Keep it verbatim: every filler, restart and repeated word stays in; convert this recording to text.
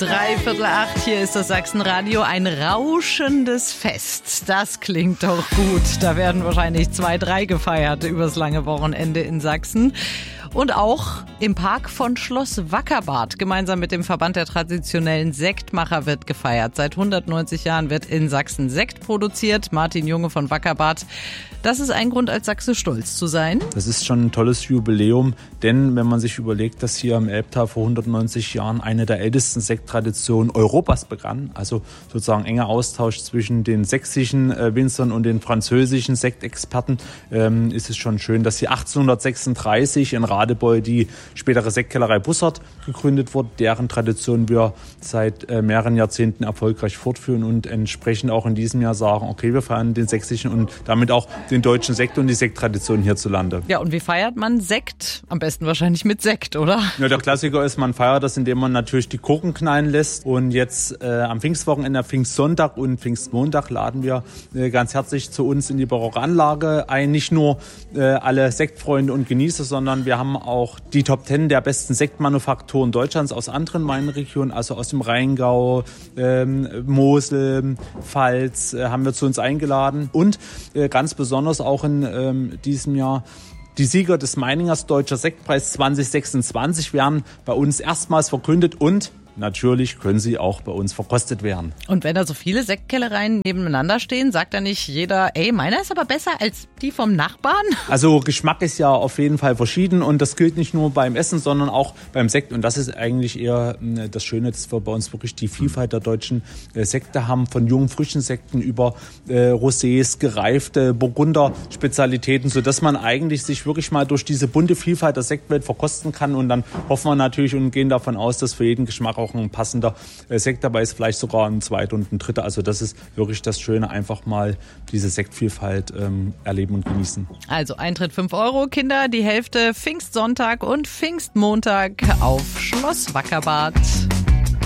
Dreiviertel acht, hier ist das Sachsenradio. Ein rauschendes Fest. Das klingt doch gut. Da werden wahrscheinlich zwei, drei gefeiert übers lange Wochenende in Sachsen. Und auch im Park von Schloss Wackerbad. Gemeinsam mit dem Verband der traditionellen Sektmacher wird gefeiert. Seit hundertneunzig Jahren wird in Sachsen Sekt produziert. Martin Junge von Wackerbad. Das ist ein Grund, als Sachse stolz zu sein. Das ist schon ein tolles Jubiläum, denn wenn man sich überlegt, dass hier im Elbtal vor hundertneunzig Jahren eine der ältesten Sekttraditionen Europas begann, also sozusagen enger Austausch zwischen den sächsischen äh, Winzern und den französischen Sektexperten, ähm, ist es schon schön, dass hier achtzehnhundertsechsunddreißig in Radebeul die spätere Sektkellerei Bussard gegründet wurde, deren Tradition wir seit äh, mehreren Jahrzehnten erfolgreich fortführen und entsprechend auch in diesem Jahr sagen, okay, wir feiern den sächsischen und damit auch den deutschen Sekt und die Sekttradition hierzulande. Ja, und wie feiert man Sekt? Am besten wahrscheinlich mit Sekt, oder? Ja, der Klassiker ist, man feiert das, indem man natürlich die Korken knallen lässt. Und jetzt äh, am Pfingstwochenende, Pfingstsonntag und Pfingstmontag laden wir äh, ganz herzlich zu uns in die barocke Anlage ein. Nicht nur äh, alle Sektfreunde und Genießer, sondern wir haben auch die Top Ten der besten Sektmanufakturen Deutschlands aus anderen Weinregionen, also aus dem Rheingau, ähm, Mosel, Pfalz, äh, haben wir zu uns eingeladen. Und äh, ganz besonders auch in ähm, diesem Jahr die Sieger des Meiningers Deutscher Sektpreis zwanzig sechsundzwanzig werden bei uns erstmals verkündet und natürlich können sie auch bei uns verkostet werden. Und wenn da so viele Sektkellereien nebeneinander stehen, sagt da nicht jeder, ey, meiner ist aber besser als die vom Nachbarn? Also Geschmack ist ja auf jeden Fall verschieden und das gilt nicht nur beim Essen, sondern auch beim Sekt. Und das ist eigentlich eher das Schöne, dass wir bei uns wirklich die Vielfalt der deutschen Sekte haben, von jungen, frischen Sekten über äh, Rosés, gereifte Burgunder-Spezialitäten, sodass man eigentlich sich wirklich mal durch diese bunte Vielfalt der Sektwelt verkosten kann. Und dann hoffen wir natürlich und gehen davon aus, dass für jeden Geschmack auch ein passender Sekt dabei ist, vielleicht sogar ein zweiter und ein dritter. Also das ist wirklich das Schöne, einfach mal diese Sektvielfalt ähm, erleben und genießen. Also Eintritt fünf Euro, Kinder, die Hälfte Pfingstsonntag und Pfingstmontag auf Schloss Wackerbad.